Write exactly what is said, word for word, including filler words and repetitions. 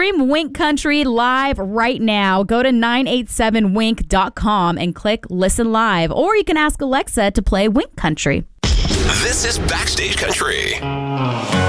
Stream Wink Country live right now. Go to nine eight seven wink dot com and click Listen Live. Or you can ask Alexa to play Wink Country. This is Backstage Country.